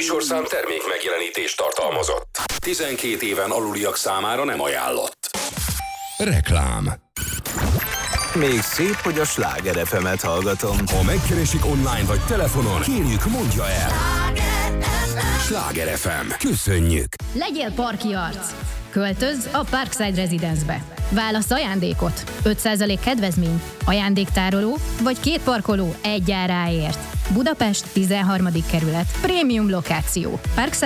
műsorszám termék megjelenítést tartalmazott. 12 éven aluliak számára nem ajánlott. Reklám. Még szép, hogy a Sláger FM-et hallgatom. Ha megkeresik online vagy telefonon, kérjük, mondja el. Sláger FM. Köszönjük. Legyél parki arc. Költözz a Parkside Residence-be. Válasz ajándékot. 5% kedvezmény, ajándéktároló vagy 2 parkoló egy áráért. Budapest 13. kerület. Prémium lokáció.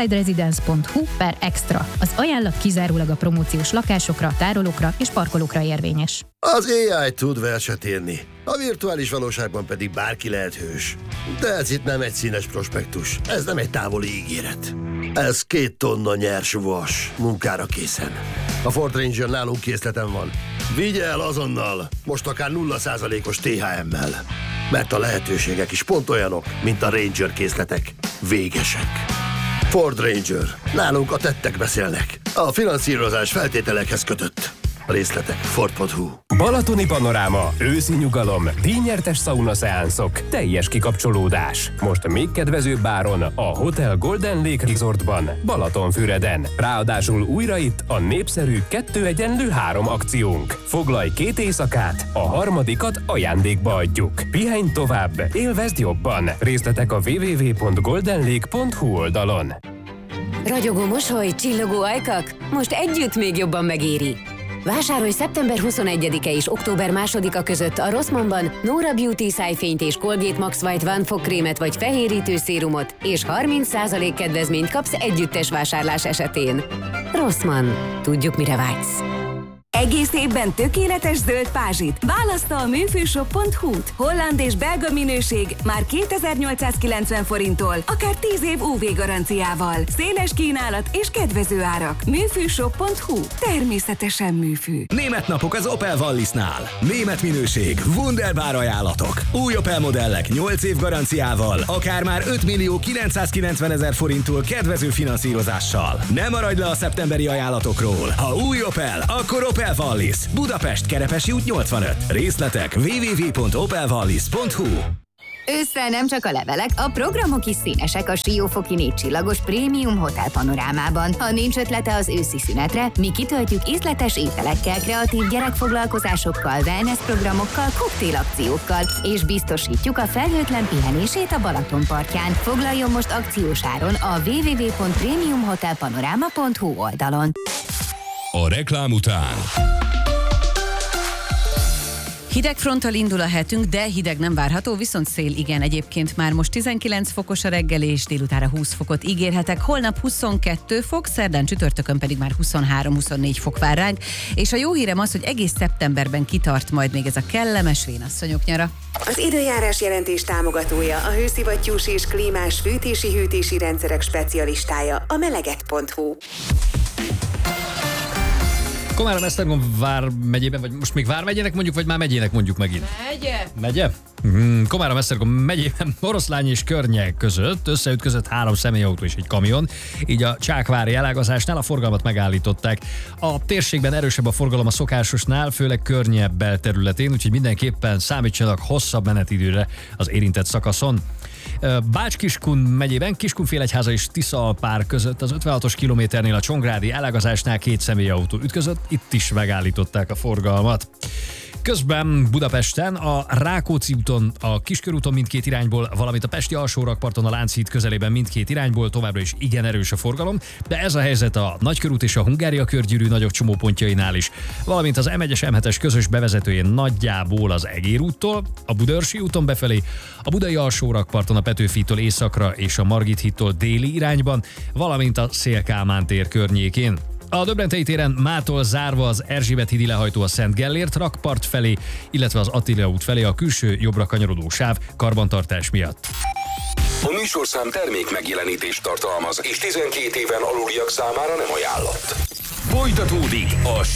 parksideresidence.hu/extra. Az ajánlat kizárólag a promóciós lakásokra, tárolókra és parkolókra érvényes. Az AI tud verset írni, a virtuális valóságban pedig bárki lehet hős. De ez itt nem egy színes prospektus, ez nem egy távoli ígéret. Ez 2 tonna nyers vas, munkára készen. A Ford Ranger nálunk készleten van. Vigye el azonnal, most akár 0%-os THM-mel. Mert a lehetőségek is pont olyanok, mint a Ranger készletek. Végesek. Ford Ranger. Nálunk a tettek beszélnek. A finanszírozás feltételekhez kötött. A részletek Ford.hu. Balatoni panoráma, őszi nyugalom, díjnyertes szaunaszeánszok, teljes kikapcsolódás. Most még kedvezőbb áron a Hotel Golden Lake Resortban, Balatonfüreden. Ráadásul újra itt a népszerű 2-3 akciónk. Foglalj 2 éjszakát, a harmadikat ajándékba adjuk. Pihenj tovább, élvezd jobban. Részletek a www.goldenlake.hu oldalon. Ragyogó mosoly, csillogó ajkak, most együtt még jobban megéri. Vásárolj szeptember 21-e és október 2-a között a Rossmannban Nora Beauty szájfényt és Colgate Max White One fogkrémet vagy fehérítő szérumot, és 30% kedvezményt kapsz együttes vásárlás esetén. Rossmann. Tudjuk, mire vágysz. Egész évben tökéletes zöld pázsit. Választa a műfűshop.hu-t. Holland és belga minőség már 2890 forinttól, akár 10 év UV garanciával. Széles kínálat és kedvező árak. Műfűshop.hu. Természetesen műfű. Német napok az Opel Wallisnál. Német minőség, wunderbar ajánlatok. Új Opel modellek 8 év garanciával, akár már 5.990.000 forinttól kedvező finanszírozással. Ne maradj le a szeptemberi ajánlatokról. Ha új Opel, akkor Opel Wallis. Budapest, Kerepesi út 85. Részletek www.opelwallis.hu. Ősszel nem csak a levelek, a programok is színesek a Siófoki 4 csillagos prémium hotel panorámában. Ha nincs ötlete az őszi szünetre, mi kitöltjük ízletes ételekkel, kreatív gyerekfoglalkozásokkal, wellness programokkal, koktélakciókkal, és biztosítjuk a felhőtlen pihenését a Balaton partján. Foglaljon most akciós áron a www.premiumhotelpanorama.hu oldalon. A reklám után Hideg fronttal indul a hetünk, de hideg nem várható, viszont szél igen. Egyébként már most 19 fokos a reggel, és délutára 20 fokot ígérhetek. Holnap 22 fok, szerdán csütörtökön pedig már 23-24 fok vár ránk. És a jó hírem az, hogy egész szeptemberben kitart majd még ez a kellemes vénasszonyok nyara. Az időjárás jelentés támogatója, a hőszivattyús és klímás fűtési-hűtési rendszerek specialistája, a meleget.hu. Komárom-Esztergom vármegyében, vagy most még vármegyének mondjuk, vagy már megyének mondjuk megint? Megye? Komárom-Esztergom megyében Oroszlány és Környek között összeütközött 3 személyautó és egy kamion, így a Csákvári elágazásnál a forgalmat megállították. A térségben erősebb a forgalom a szokásosnál, főleg Környe belterületén, úgyhogy mindenképpen számítsanak hosszabb menetidőre az érintett szakaszon. Bács-Kiskun megyében Kiskunfélegyháza és Tiszaalpár között az 56-os kilométernél a Csongrádi elágazásnál 2 személyautó ütközött, itt is megállították a forgalmat. Közben Budapesten a Rákóczi úton, a Kiskörúton mindkét irányból, valamint a Pesti alsórakparton a Lánchíd közelében mindkét irányból továbbra is igen erős a forgalom, de ez a helyzet a Nagykörút és a Hungária körgyűrű nagyobb csomópontjainál is, valamint az M1-es M7-es közös bevezetőjén nagyjából az Egér úttól, a Budaörsi úton befelé, a Budai alsórakparton a Petőfitől északra és a Margit hídtól déli irányban, valamint a Széll-Kálmán tér környékén. A Döbrentei téren mától zárva az Erzsébet hídi lehajtó a Szent Gellért rakpart felé, illetve az Attila út felé a külső jobbra kanyarodó sáv karbantartás miatt. A műsorszám termék megjelenítést tartalmaz, és 12 éven aluliak számára nem ajánlott. Folytatódik a